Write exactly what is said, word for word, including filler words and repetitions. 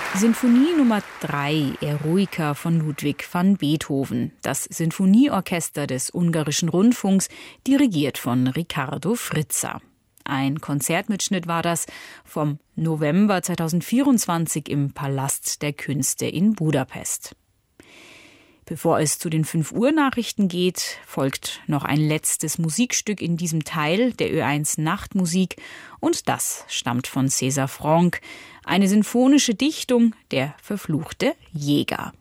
Sinfonie Nummer drei, Eroica von Ludwig van Beethoven. Das Sinfonieorchester des Ungarischen Rundfunks, dirigiert von Riccardo Frizza. Ein Konzertmitschnitt war das vom November zweitausendvierundzwanzig im Palast der Künste in Budapest. Bevor es zu den fünf Uhr Nachrichten geht, folgt noch ein letztes Musikstück in diesem Teil der Ö eins Nachtmusik, und das stammt von César Franck, eine sinfonische Dichtung, Der verfluchte Jäger.